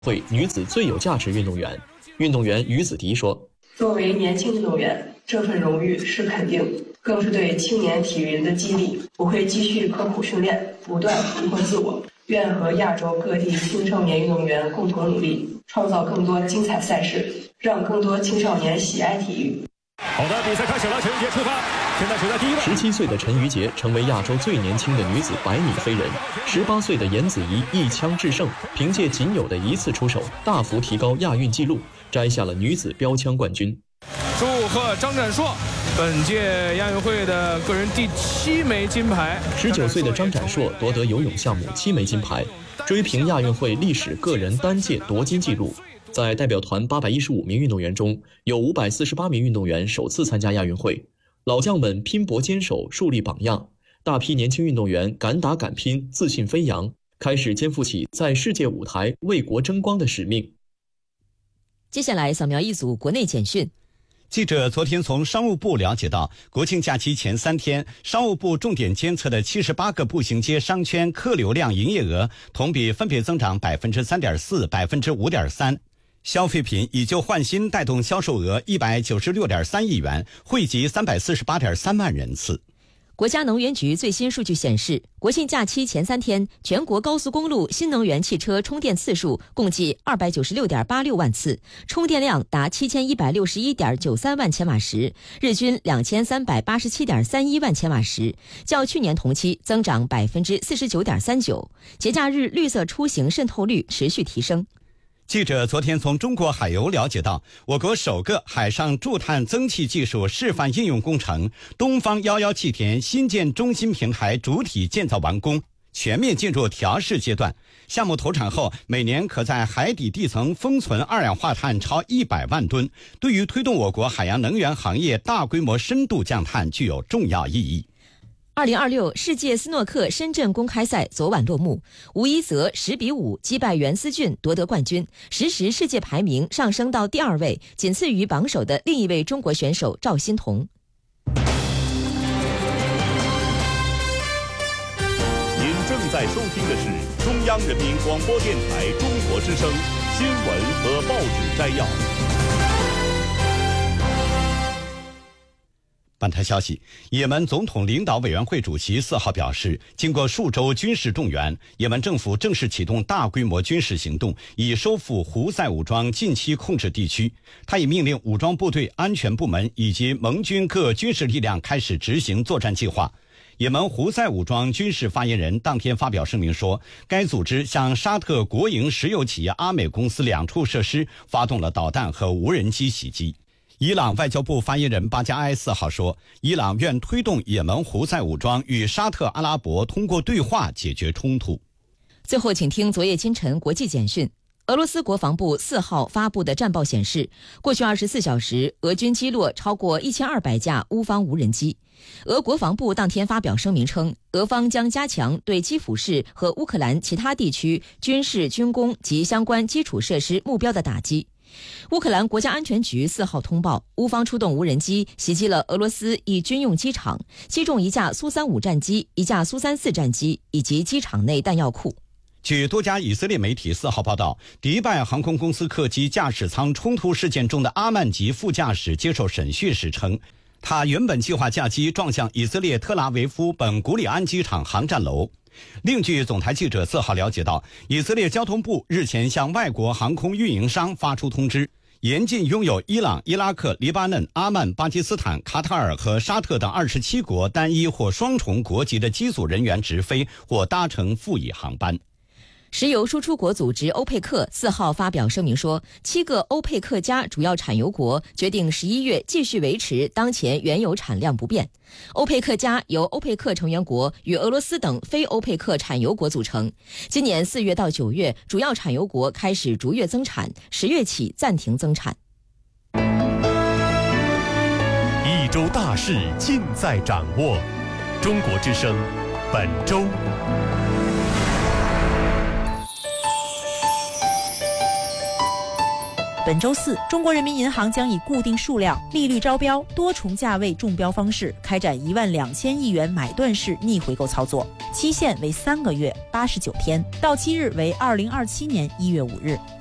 会女子最有价值运动员。运动员于子迪说：“ 作为年轻运动员，这份荣誉是肯定，更是对青年体育人的激励。我会继续刻苦训练，不断突破自我。愿和亚洲各地青少年运动员共同努力，创造更多精彩赛事，让更多青少年喜爱体育。” 好的，比赛开始了，陈玉洁出发。现在处在第一位。 17岁的陈玉洁成为亚洲最年轻的女子100米飞人。18岁的严子怡一枪制胜，凭借仅有的一次出手，大幅提高亚运纪录，摘下了女子标枪冠军。 祝贺张展硕，本届亚运会的个人第7枚金牌。 19岁的张展硕夺得游泳项目7枚金牌，追平亚运会历史个人单届夺金纪录。在代表团815名运动员中，有548名运动员首次参加亚运会。老将们拼搏坚守，树立榜样，大批年轻运动员敢打敢拼，自信飞扬，开始肩负起在世界舞台为国争光的使命。 接下来扫描一组国内简讯。 记者昨天从商务部了解到，国庆假期前3天，商务部重点监测的78个步行街商圈客流量营业额同比分别增长 3.4%、5.3%。消费品以旧换新带动销售额196.3亿元，惠及348.3万人次。 国家能源局最新数据显示，国庆假期前3天，全国高速公路新能源汽车充电次数共计296.86万次，充电量达7161.93万千瓦时，日均2387.31万千瓦时，较去年同期增长49.39%。节假日绿色出行渗透率持续提升。 记者昨天从中国海油了解到，我国首个海上驻碳增气技术示范应用工程东方11气田新建中心平台主体建造完工，全面进入调试阶段。项目投产后，每年可在海底地层封存二氧化碳超100万吨，对于推动我国海洋能源行业大规模深度降碳具有重要意义。 2026世界斯诺克深圳公开赛昨晚落幕，吴一泽10比5击败袁思俊夺得冠军，实时世界排名上升到第2位，仅次于榜首的另一位中国选手赵欣彤。 您正在收听的是中央人民广播电台中国之声新闻和报纸摘要。 本台消息，也门总统领导委员会主席4号表示，经过数周军事动员，也门政府正式启动大规模军事行动，以收复胡塞武装近期控制地区。他已命令武装部队、安全部门以及盟军各军事力量开始执行作战计划。也门胡塞武装军事发言人当天发表声明说，该组织向沙特国营石油企业阿美公司2处设施发动了导弹和无人机袭击。伊朗外交部发言人巴加埃4号说，伊朗愿推动也门胡塞武装与沙特阿拉伯通过对话解决冲突。 最后请听昨夜今晨国际简讯。俄罗斯国防部4号发布的战报显示，过去24小时，俄军击落超过1200架乌方无人机。俄国防部当天发表声明称，俄方将加强对基辅市和乌克兰其他地区军事、军工及相关基础设施目标的打击。乌克兰国家安全局4号通报，乌方出动无人机袭击了俄罗斯一军用机场，击中一架苏35战机、一架苏34战机以及机场内弹药库。 据多家以色列媒体4号报道，迪拜航空公司客机驾驶舱冲突事件中的阿曼吉副驾驶接受审讯时称，他原本计划驾机撞向以色列特拉维夫本古里安机场航站楼。另据总台记者4号了解到，以色列交通部日前向外国航空运营商发出通知，严禁拥有伊朗、伊拉克、黎巴嫩、阿曼、巴基斯坦、卡塔尔和沙特等27国单一或双重国籍的机组人员直飞或搭乘赴以航班。 石油输出国组织欧佩克4号发表声明说，7个欧佩克加主要产油国决定11月继续维持当前原油产量不变。欧佩克加由欧佩克成员国与俄罗斯等非欧佩克产油国组成。今年4月到9月，主要产油国开始逐月增产，10月起暂停增产。 一周大事尽在掌握，中国之声本周。 本周四，中国人民银行将以固定数量、利率招标、多重价位中标方式开展12000亿元买断式逆回购操作，期限为3个月89天，到期日为2027年1月5日。